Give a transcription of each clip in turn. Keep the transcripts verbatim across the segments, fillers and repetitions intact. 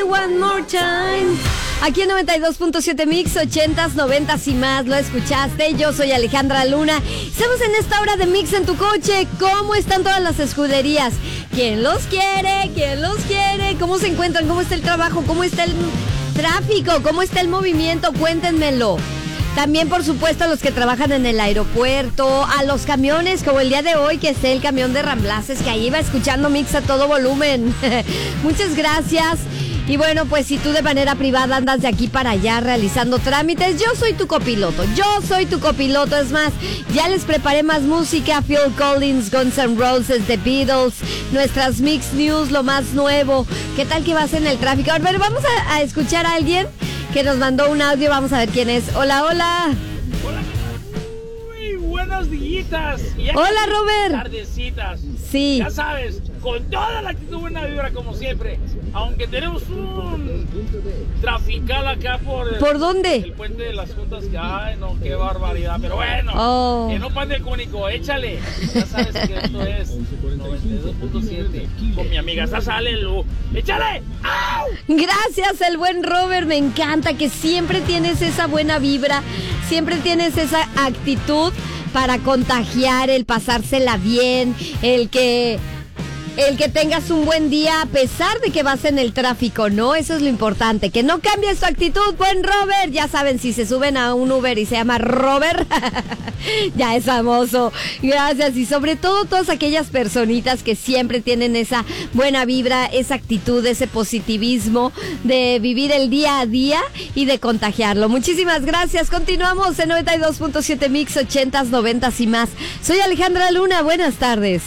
One more time. Aquí en noventa y dos punto siete Mix, ochentas, noventas y más. Lo escuchaste. Yo soy Alejandra Luna. Estamos en esta hora de Mix en tu coche. ¿Cómo están todas las escuderías? ¿Quién los quiere? ¿Quién los quiere? ¿Cómo se encuentran? ¿Cómo está el trabajo? ¿Cómo está el tráfico? ¿Cómo está el movimiento? Cuéntenmelo. También, por supuesto, a los que trabajan en el aeropuerto, a los camiones, como el día de hoy, que esté el camión de Ramblaces, que ahí va escuchando Mix a todo volumen. Muchas gracias. Y bueno, pues si tú de manera privada andas de aquí para allá realizando trámites, yo soy tu copiloto, yo soy tu copiloto. Es más, ya les preparé más música: Phil Collins, Guns N' Roses, The Beatles, nuestras Mix News, lo más nuevo. ¿Qué tal que vas en el tráfico? A ver, vamos a, a escuchar a alguien que nos mandó un audio, vamos a ver quién es. Hola, hola. Hola, muy buenos días. Hola, Robert. Tardecitas. Sí. Ya sabes, con toda la actitud buena vibra como siempre. Aunque tenemos un trafical acá por... ¿Por dónde? El puente de las Juntas, que ay, no, qué barbaridad. Pero bueno, oh. En un pan de cúnico, échale. Ya sabes que esto es noventa y dos punto siete con mi amiga Sasa Lelu. ¡Échale! ¡Au! Gracias, el buen Robert. Me encanta que siempre tienes esa buena vibra, siempre tienes esa actitud para contagiar, el pasársela bien, el que... El que tengas un buen día a pesar de que vas en el tráfico, ¿no? Eso es lo importante, que no cambies tu actitud, buen Robert. Ya saben, si se suben a un Uber y se llama Robert, ya es famoso. Gracias. Y sobre todo todas aquellas personitas que siempre tienen esa buena vibra, esa actitud, ese positivismo de vivir el día a día y de contagiarlo. Muchísimas gracias. Continuamos en noventa y dos punto siete Mix, ochentas, noventas y más. Soy Alejandra Luna, buenas tardes.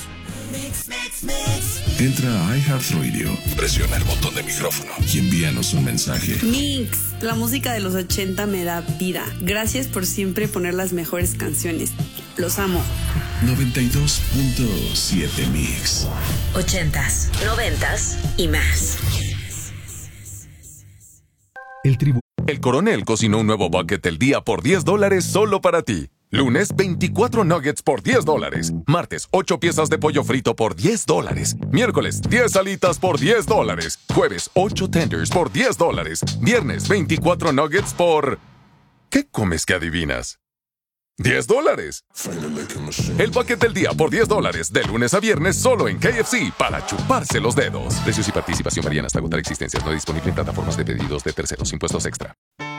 Entra a iHeartRadio, presiona el botón de micrófono y envíanos un mensaje. Mix, la música de los ochenta me da vida. Gracias por siempre poner las mejores canciones. Los amo. noventa y dos punto siete Mix. Ochentas, noventas y más. El tribu. El Coronel cocinó un nuevo bucket del día por diez dólares solo para ti. Lunes, veinticuatro nuggets por diez dólares. Martes, ocho piezas de pollo frito por diez dólares. Miércoles, diez alitas por diez dólares. Jueves, ocho tenders por diez dólares. Viernes, veinticuatro nuggets por... ¿Qué comes que adivinas? diez dólares. El bucket del día por diez dólares. De lunes a viernes solo en K F C para chuparse los dedos. Precios y participación varían hasta agotar existencias. No disponible en plataformas de pedidos de terceros. Impuestos extra.